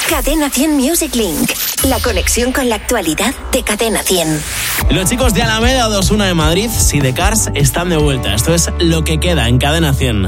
Cadena 100 Music Link. La conexión con la actualidad de Cadena 100. Los chicos de Alameda 21 de Madrid, Sidecars, están de vuelta. Esto es Lo que queda en Cadena 100.